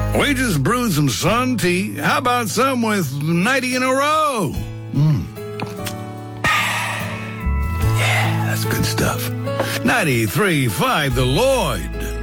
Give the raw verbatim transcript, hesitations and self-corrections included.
We just brewed some Sun tea. How about some with ninety in a row? Mm. Yeah, that's good stuff. ninety-three point five The Lloyd.